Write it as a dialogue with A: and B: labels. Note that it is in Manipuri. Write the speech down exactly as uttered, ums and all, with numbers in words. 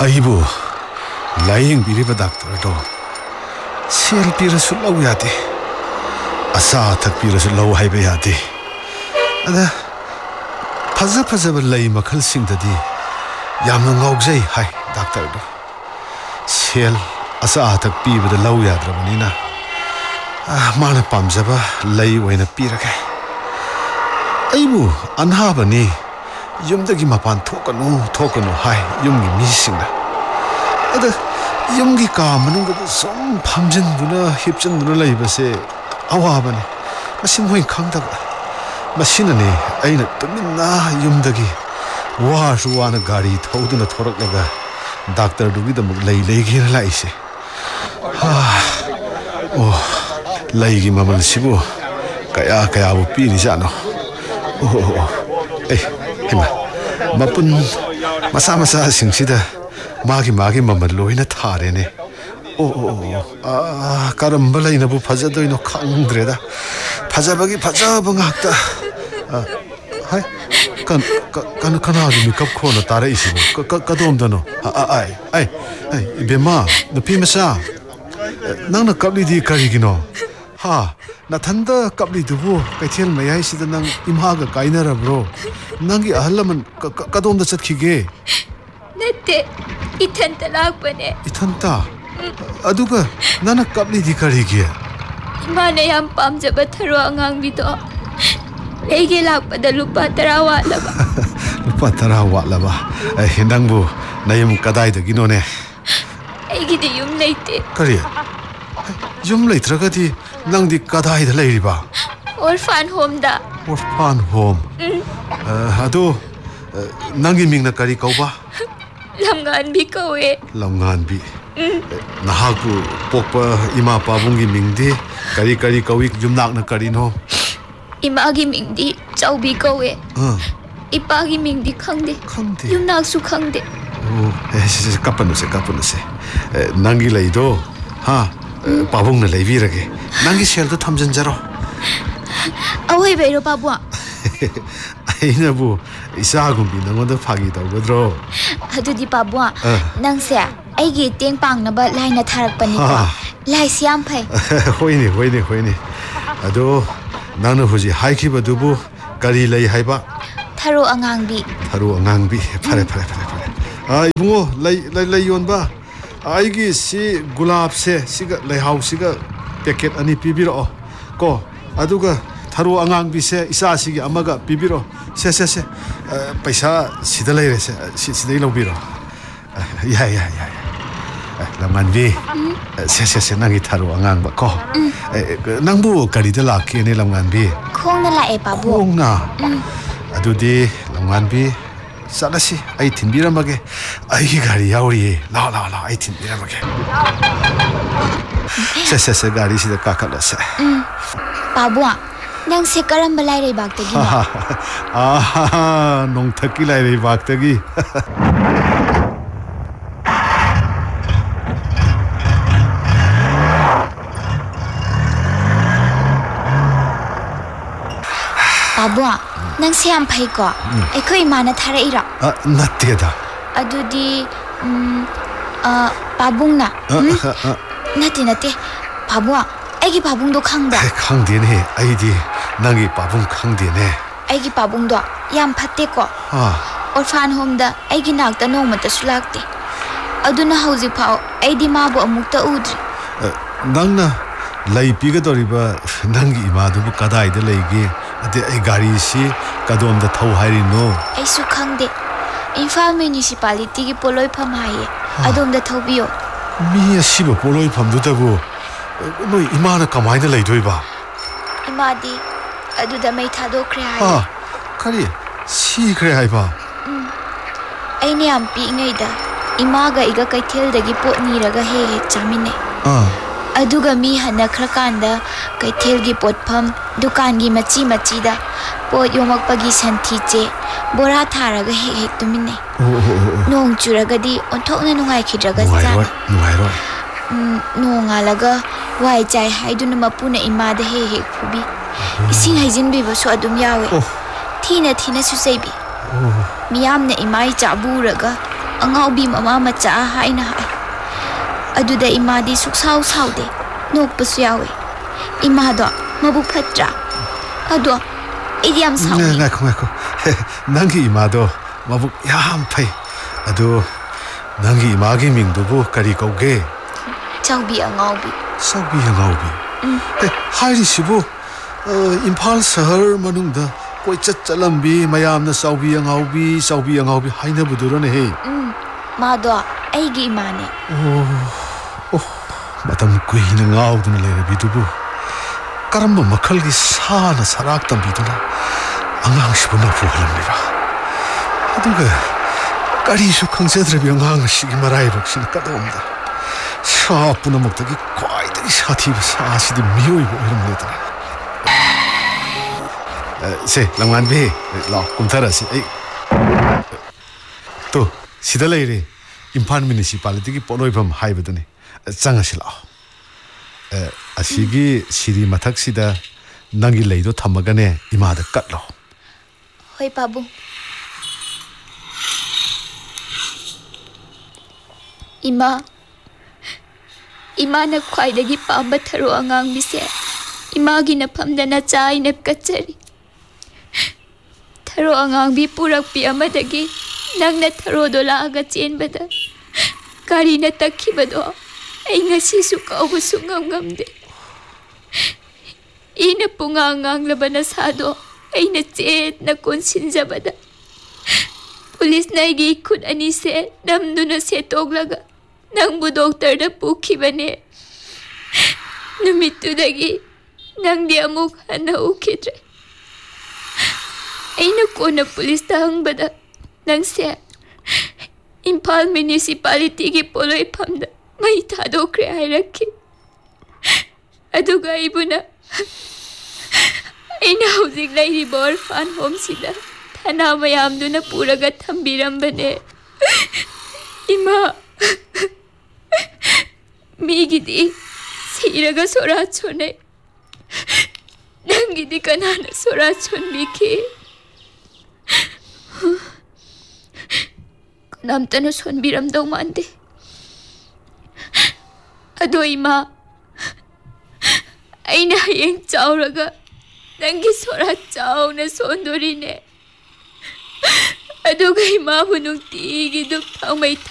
A: ꯑꯩꯕꯨ ꯂꯥꯌꯦꯡꯕꯤꯔꯤꯕ ꯗꯥꯛꯇꯔꯗꯣ ꯁꯦꯜ ꯄꯤꯔꯁꯨ ꯂꯧ ꯌꯥꯗꯦ, ꯑꯆꯥ ꯑꯊꯛ ꯄꯤꯔꯁꯨ ꯂꯧ ꯍꯥꯏꯕ ꯌꯥꯗꯦ. ꯑꯗ ꯐꯖ ꯐꯖꯕ ꯂꯩ ꯃꯈꯜꯁꯤꯡꯗꯗꯤ ꯌꯥꯝꯅ ꯉꯥꯎꯖꯩ ꯍꯥꯏ ꯗꯥꯛꯇꯔꯗꯣ. ꯁꯦꯜ ꯑꯆꯥ ꯑꯊꯛ ꯄꯤꯕꯗ ꯂꯧ ꯌꯥꯗ꯭ꯔꯕꯅꯤꯅ ꯃꯥꯅ ꯄꯥꯝꯖꯕ ꯂꯩ ꯑꯣꯏꯅ ꯄꯤꯔꯒꯦ. ꯑꯩꯕꯨ ꯑꯅꯥꯕꯅꯤ, ꯌꯨꯝꯗꯒꯤ ꯃꯄꯥꯟ ꯊꯣꯛꯀꯅꯨ ꯊꯣꯛꯀꯅꯨ ꯍꯥꯏ ꯌꯨꯝꯒꯤ ꯃꯤꯁꯤꯡꯅ. ꯑꯗ ꯌꯨꯝꯒꯤ ꯀꯥ ꯃꯅꯨꯡꯗ ꯁꯨꯝ ꯐꯝꯖꯤꯟꯗꯨꯅ ꯍꯤꯞꯆꯤꯟꯗꯨꯅ ꯂꯩꯕꯁꯦ ꯑꯋꯥꯕꯅꯤ. ꯃꯁꯤ ꯃꯣꯏ ꯈꯪꯗꯕ. ꯃꯁꯤꯅꯅꯦ ꯑꯩꯅ ꯇꯨꯃꯤꯟꯅ ꯌꯨꯝꯗꯒꯤ ꯋꯥꯁꯨ ꯋꯥꯅ ꯒꯥꯔꯤ ꯊꯧꯗꯨꯅ ꯊꯣꯔꯛꯂꯒ ꯗꯥꯛꯇꯔꯗꯨꯒꯤꯗꯃꯛ ꯂꯩ ꯂꯩꯒꯦꯅ ꯂꯥꯛꯏꯁꯦ. ꯑꯣ, ꯂꯩꯒꯤ ꯃꯃꯜꯁꯤꯕꯨ ꯀꯌꯥ ꯀꯌꯥꯕꯨ ꯄꯤꯔꯤꯖꯥꯠꯅꯣ? ꯑꯣ ꯑꯣ ꯑꯩ ꯍꯩꯃꯥ, ꯃꯄꯨꯟ ꯃꯆꯥ ꯃꯆꯥꯁꯤꯡꯁꯤꯗ 마기 마기 맘을 로이나 타래네. 오, 아, 까름발라이나부 파자도이노 캉드레다. 파자박이 파자방 학다. 아, 하이, 간, 간, 간하디 미컵코노 따라이시고, 까, 까도옴다노. 아, 아, 아이, 아이, 아이, 베마, 너 피메사. 낭나 깝리디 가리기노. 하, 나 탄다 깝리두부, 까이티엘 마야이시다 낭 임하가 까이나라 브로. 낭기 아할라면 까도옴다 zat키게.
B: नते इथन तलाक बने
A: इथन ता अदुगा नाना कपली दिखारी किया
B: इमाने याम पाम जब थरो अंगांग भी तो लेगे लाक बदल लुपा तरा वाला बा
A: लुपा तरा वाला बा हिंदंग बु नयम कदाई दगिनो ने
B: एगी दे युम नहीं थे
A: करिए युम नहीं थरका थी नंग दी कदाई दले रिबा
B: ऑर्फन होम दा
A: ऑर्फन होम अदो नंगी मिंग न करी कौबा
B: लमगान भी कौए
A: लमगान भी नहाकु पोकपा इमा पाबुंगी मिंगदी करी करी कौई जुमनाक न करीनो
B: इमा की मिंगदी चौबी कौए इपा की मिंगदी खंगदे
A: खंगदे
B: जुमनाक सु खंगदे
A: ओ ऐसे कपनु से कपनु से नंगी लईदो हां पाबुंग न लईबिरगे नंगी सेल तो थमजन जरो
B: अवै बेरो पाबुआ
A: 아이나부 이사군비 너무도 파기 더거드로
B: 아두디 바보아 낭세 아이기 땡빵나바 라이나 타락바니까 라이시 암파이
A: 호이니 호이니 호이니 아도 나는 후지 하이키바두부 가리 레이 하이바
B: 타로 앙앙비
A: 타로 앙앙비 파레 파레 파레 파레 아 이붕어 레이 레이 레이 온바 아이기 시 굴랍세 시가 레하우시가 패켓 아니 비비로 고 아두가 타로 앙앙비세 이사시기 아마가 비비로 세세세 पैसा सीधा ले रहे से सीधा ही लोग भी रहो या या या लमन भी से से से नंगी थारो अंगांग बको नंगबु गाड़ी दे लाके ने लमन भी
B: खोंग ना लाए बाबू
A: खोंग ना अदुदी लमन भी सालासी आई थिनबिरमगे आई की गाड़ी यावरी ला ला ला आई थिनबिरमगे से से से गाड़ी सीधा काकला से
B: बाबू नंग से करम बलाई रे बागतगी
A: आहा नोंग थकी लाई रे बागतगी
B: बाबुआ नंग से हम फै को अखोई माना थारे इरा
A: नत्तेदा
B: अदुदी अ बाबुंगना नत्ते नत्ते बाबुआ 아기 바봉도 캉다.
A: 캉디네. 아이디 나기 바봉 캉디네.
B: 아기 바봉도 얌 팟테코.
A: 아.
B: 오르판 홈다 아기 낙다 노마다수 락테. 아두나 하우지 파오 아이디 마부 아묵다 우드리.
A: 낭나 라이 피가도리바 낭기 이마두부 까다이데 레이기 아데 아이 가리시 까도엄다 타우 하이리노.
B: 아이수 캉데. 인파 뮤니시팔리티기 폴로이 팜 하이에. 아도엄다 타우비오.
A: 미야 시보 폴로이 팜두다부 너 이마나 가만히 레이도이바
B: 이마디 아두다 메이 타도크레 하이
A: 아 카리 시 그래 하이바
B: 음 아이니 안 삐잉이다 이마가 이가 카이텔다기 폿니라가 헤헤 짜미네
A: 아
B: 아두가 미 하나 크라칸다 카이텔기 폿팜 두칸기 마치 마치다 폿 요막바기 산티체 보라 타라가 헤헤 투미네 농 주라가디 온톡나 누가이키드라가
A: 누가이로이 누가이로이
B: नोंगालगा वाई चाय हाइदुन मपुना इमादा हे हे फुबी इसिंग हाइजिन बिबो सो अदुम यावे थीना थीना सुसैबी मियामने इमाई चाबुरगा ꯑꯉꯥꯎꯕꯤ ꯃꯃꯥ ꯃꯆꯥ ꯍꯥꯏꯅ ꯍꯥꯏ ꯑꯗꯨꯗ ꯏꯃꯥꯗꯤ ꯁꯨꯛꯁꯥꯎ ꯁꯥꯎꯗꯦ ꯅꯣꯛꯄꯁꯨ ꯌꯥꯎꯋꯦ ꯏꯃꯥꯗꯣ ꯃꯕꯨꯛ ꯐꯠꯇ꯭ꯔꯥ ꯑꯗꯣ ꯑꯩꯗꯤ ꯌꯥꯝ ꯁꯥꯎꯅꯤꯡꯉꯦ
A: ꯉꯥꯏꯈꯣ ꯉꯥꯏꯈꯣ ꯅꯪꯒꯤ ꯏꯃꯥꯗꯣ ꯃꯕꯨꯛ ꯌꯥꯝ ꯐꯩ ꯑꯗꯣ ꯅꯪꯒꯤ ꯏꯃꯥꯒꯤ ꯃꯤꯡꯗꯨꯕꯨ ꯀꯔꯤ ꯀꯧꯒꯦ
B: ꯆꯥꯎꯕꯤ ꯑꯉꯥꯎꯕꯤ
A: ꯆꯥꯎꯕꯤ ꯑꯉꯥꯎꯕꯤ ꯍꯥꯏꯔꯤꯁꯤꯕꯨ ꯏꯝꯐꯥꯜ ꯁꯍꯔ ꯃꯅꯨꯡꯗ ꯀꯣꯏꯆꯠ ꯆꯠꯂꯝꯕꯤ ꯃꯌꯥꯝꯅ ꯆꯥꯎꯕꯤ ꯑꯉꯥꯎꯕꯤ ꯆꯥꯎꯕꯤ ꯑꯉꯥꯎꯕꯤ ꯍꯥꯏꯅꯕꯗꯨꯔꯅꯦꯍꯦ
B: ꯎꯝ ꯃꯥꯗꯣ ꯑꯩꯒꯤ ꯏꯃꯥꯅꯦ
A: ꯑꯣ ꯑꯣ ꯃꯇꯝ ꯀꯨꯏꯅ ꯉꯥꯎꯗꯨꯅ ꯂꯩꯔꯕꯤꯗꯨꯕꯨ ꯀꯔꯝꯕ ꯃꯈꯜꯒꯤ ꯁꯥꯅ ꯁꯔꯥꯛ ꯇꯝꯕꯤꯗꯨꯅ ꯑꯉꯥꯡꯁꯤꯕꯨ ꯅꯥꯐꯨꯍꯜꯂꯝꯂꯤꯕ ꯑꯗꯨꯒ ꯀꯔꯤꯁꯨ ꯈꯪꯖꯗ꯭ꯔꯕꯤ ꯑꯉꯥꯡ ꯑꯁꯤꯒꯤ ꯃꯔꯥꯏꯕꯛꯁꯤꯅ ꯀꯗꯣꯝꯗ ꯁꯥ ꯄꯨꯝꯅꯃꯛꯇꯒꯤ ꯈ꯭ꯋꯥꯏꯗꯒꯤ ꯁꯥꯊꯤꯕ ꯁꯥꯁꯤꯗꯤ ꯃꯤꯑꯣꯏꯕ ꯑꯣꯏꯔꯝꯂꯦꯗꯅ ꯁꯦ ꯂꯝꯉꯥꯟꯕꯤ ꯂꯥꯛꯑꯣ ꯀꯨꯝꯊꯔꯁꯤ ꯑꯩ ꯇꯣ ꯁꯤꯗ ꯂꯩꯔꯦ ꯏꯝꯐꯥꯜ ꯃ꯭ꯌꯨꯅꯤꯁꯤꯄꯥꯂꯤꯇꯤꯒꯤ ꯄꯣꯠꯂꯣꯏꯐꯝ ꯍꯥꯏꯕꯗꯨꯅꯤ ꯆꯪꯉꯁꯤ ꯂꯥꯛꯑꯣ ꯑꯁꯤꯒꯤ ꯁꯤꯔꯤ ꯃꯊꯛꯁꯤꯗ ꯅꯪꯒꯤ ꯂꯩꯗꯣ ꯊꯝꯃꯒꯅꯦ ꯏꯃꯥꯗ ꯀꯠꯂꯣ
B: ꯍꯣꯏ ꯄꯥꯕꯨꯡ ꯏꯃꯥ ꯏꯃꯥꯅ ꯈ꯭ꯋꯥꯏꯗꯒꯤ ꯄꯥꯝꯕ ꯊꯔꯣ ꯑꯉꯥꯡꯕꯤꯁꯦ ꯏꯃꯥꯒꯤ ꯅꯐꯝꯗ ꯅꯆꯥ ꯑꯩꯅ ꯀꯠꯆꯔꯤ ꯊꯔꯣ ꯑꯉꯥꯡꯕꯤ ꯄꯨꯔꯛꯄꯤ ꯑꯃꯗꯒꯤ ꯅꯪꯅ ꯊꯔꯣꯗꯣ ꯂꯥꯛꯑꯒ ꯆꯦꯟꯕꯗ ꯒꯥꯔꯤꯅ ꯇꯛꯈꯤꯕꯗꯣ ꯑꯩ ꯉꯁꯤꯁꯨ ꯀꯥꯎꯕꯁꯨ ꯉꯝ ꯉꯝꯗꯦ ꯏꯅ ꯄꯨꯡꯉꯥꯡ ꯉꯥꯡꯂꯕ ꯅꯁꯥꯗꯣ ꯑꯩꯅ ꯆꯦꯠꯅ ꯀꯣꯟꯁꯤꯟꯖꯕꯗ ꯄꯨꯂꯤꯁꯅ ꯑꯩꯒꯤ ꯈꯨꯠ ꯑꯅꯤꯁꯦ ꯅꯝꯗꯨꯅ ꯁꯦꯠꯇꯣꯛꯂꯒ ꯅꯪꯕꯨ ꯗꯣꯛꯇꯔꯗ ꯄꯨꯈꯤꯕꯅꯦ ꯅꯨꯃꯤꯠꯇꯨꯗꯒꯤ ꯅꯪꯗꯤ ꯑꯃꯨꯛ ꯍꯟꯅ ꯎꯈꯤꯗ꯭ꯔꯦ ꯑꯩꯅ ꯀꯣꯟꯅ ꯄꯨꯂꯤꯁꯇ ꯍꯪꯕꯗ ꯅꯪꯁꯦ ꯏꯝꯐꯥꯜ ꯃ꯭ꯌꯨꯅꯤꯁꯤꯄꯥꯂꯤꯇꯤꯒꯤ ꯄꯣꯠꯂꯣꯏꯐꯝꯗ ꯃꯩ ꯊꯥꯗꯣꯛꯈ꯭ꯔꯦ ꯍꯥꯏꯔꯛꯈꯤ ꯑꯗꯨꯒ ꯑꯩꯕꯨꯅ ꯑꯩꯅ ꯍꯧꯖꯤꯛ ꯂꯩꯔꯤꯕ ꯑꯣꯔꯐꯥꯟ ꯍꯣꯝꯁꯤꯗ ꯊꯅꯥ ꯃꯌꯥꯝꯗꯨꯅ ꯄꯨꯔꯒ ꯊꯝꯕꯤꯔꯝꯕꯅꯦ ꯏꯃꯥ ꯃꯤꯒꯤꯗꯤ ꯁꯤꯔꯒ ꯁꯣꯔꯥꯠ ꯁꯣꯟꯅꯩ ꯅꯪꯒꯤꯗꯤ ꯀꯅꯥꯅ ꯁꯣꯔꯥꯠ ꯁꯣꯟꯕꯤꯈꯤ ꯀꯅꯥꯝꯇꯅ ꯁꯣꯟꯕꯤꯔꯝꯗꯧ ꯃꯥꯟꯗꯦ ꯑꯗꯣ ꯏꯃꯥ ꯑꯩꯅ ꯍꯌꯦꯡ ꯆꯥꯎꯔꯒ ꯅꯪꯒꯤ ꯁꯣꯔꯥꯠ ꯆꯥꯎꯅ ꯁꯣꯟꯗꯣꯔꯤꯅꯦ ꯑꯗꯨꯒ ꯏꯃꯥꯕꯨ ꯅꯨꯡꯇꯤꯒꯤ ꯙꯨꯞ ꯊꯥꯎꯃꯩ